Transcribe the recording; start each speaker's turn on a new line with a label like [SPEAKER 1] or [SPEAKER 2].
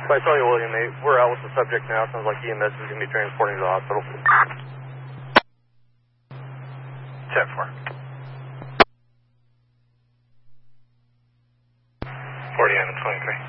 [SPEAKER 1] I saw you, William 8. We're out with the subject now. Sounds like EMS is going to be transporting to the hospital.
[SPEAKER 2] 10-4. 40 and 23.